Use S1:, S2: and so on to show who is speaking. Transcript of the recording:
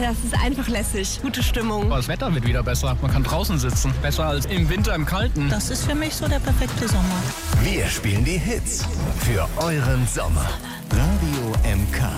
S1: Das ist einfach lässig. Gute Stimmung.
S2: Das Wetter wird wieder besser. Man kann draußen sitzen. Besser als im Winter im Kalten.
S3: Das ist für mich so der perfekte Sommer.
S4: Wir spielen die Hits für euren Sommer. Radio MK.